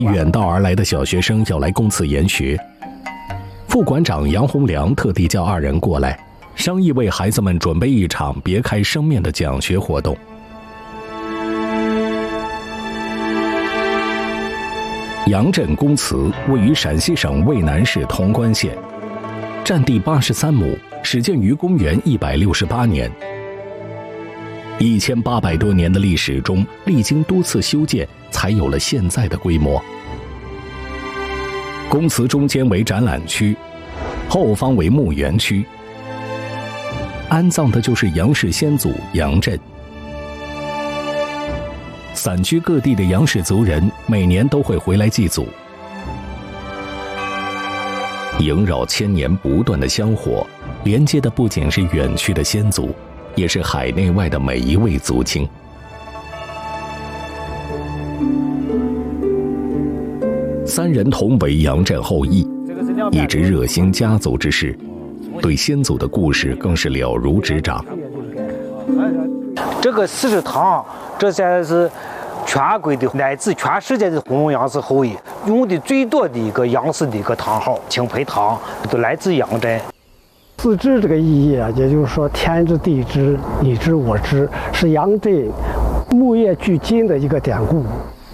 远道而来的小学生要来公祠研学，副馆长杨洪良特地叫2人过来，商议为孩子们准备一场别开生面的讲学活动。杨镇公祠位于陕西省渭南市潼关县，占地83亩，始建于公元168年。1800多年的历史中，历经多次修建，才有了现在的规模。公祠中间为展览区，后方为墓园区，安葬的就是杨氏先祖杨震。散居各地的杨氏族人每年都会回来祭祖。萦绕千年不断的香火，连接的不仅是远去的先祖，也是海内外的每一位族亲。3人同为杨震后裔，一直热心家族之事，对先祖的故事更是了如指掌。 这个40堂，这才是全国的乃至全世界的红杨氏后裔用的最多的一个杨氏的一个堂号，青培堂，都来自杨震。 自知这个意义啊，也就是说天知地知，你知我知，是杨震木业俱精的一个典故。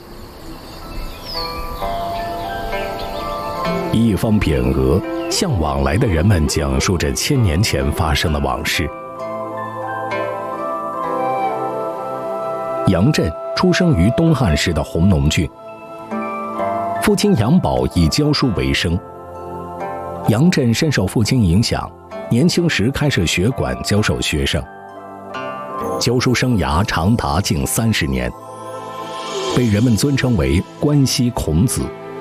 一方匾额向往来的人们讲述着1000年前发生的往事。杨震出生于东汉时的弘农郡，父亲杨宝以教书为生。杨震深受父亲影响，年轻时开设学馆教授学生，教书生涯长达近30年，被人们尊称为关西孔子。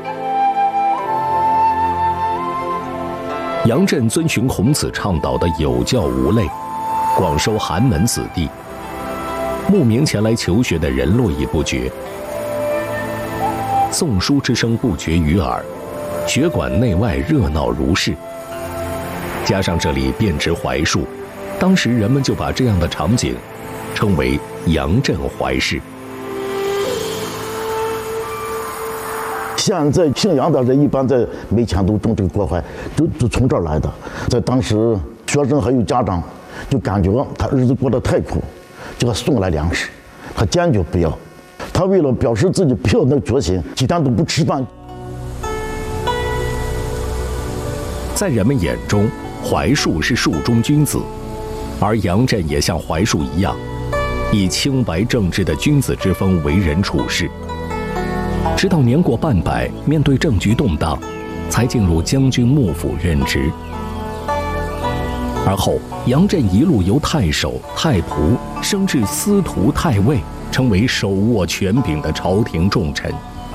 杨震遵循孔子倡导的有教无类，广收寒门子弟，慕名前来求学的人络绎不绝，诵书之声不绝于耳，学馆内外热闹如市。加上这里遍植槐树，当时人们就把这样的场景称为杨震槐市。 现在姓杨的人一般在没钱都种这个国槐，都从这儿来的。在当时，学生还有家长就感觉他日子过得太苦，就给送来粮食，他坚决不要。他为了表示自己不要那决心，几天都不吃饭。 在人们眼中，槐树是树中君子，而杨震也像槐树一样，以清白正直的君子之风为人处事。直到年过半百，面对政局动荡，才进入将军幕府任职。而后，杨震一路由太守、太仆升至司徒、太尉，成为手握权柄的朝廷重臣。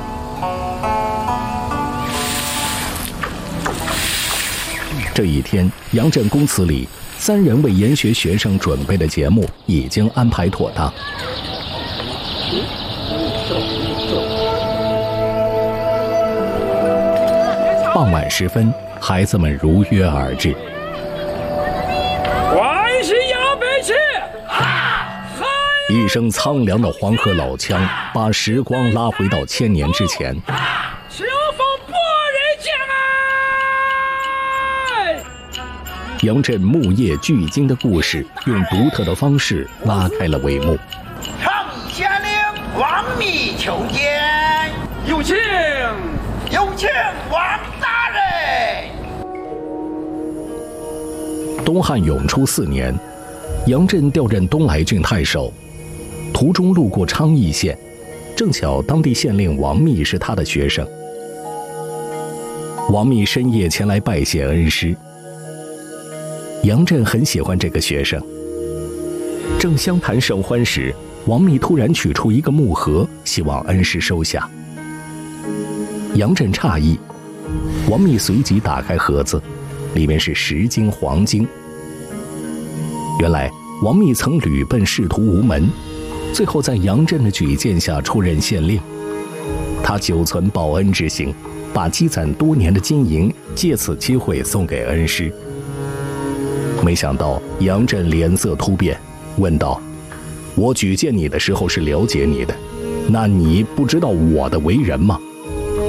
这一天，杨震公祠里，3人为研学学生准备的节目已经安排妥当。傍晚时分，孩子们如约而至。 万喜杨北去！ 一声苍凉的黄河老腔，把时光拉回到1000年之前。 秋风不忍将啊！ 杨震木业俱精的故事，用独特的方式拉开了帷幕。 常县令王密求见， 有请， 有请王大人。 东汉永初4年，杨震调任东莱郡太守，途中路过昌邑县，正巧当地县令王密是他的学生。王密深夜前来拜谢恩师，杨震很喜欢这个学生。正相谈甚欢时，王密突然取出一个木盒，希望恩师收下。杨震诧异，王密随即打开盒子，里面是10斤黄金。原来王密曾屡奔仕途无门，最后在杨震的举荐下出任县令。他久存报恩之心，把积攒多年的金银借此机会送给恩师。没想到杨震脸色突变，问道：“我举荐你的时候是了解你的，那你不知道我的为人吗？”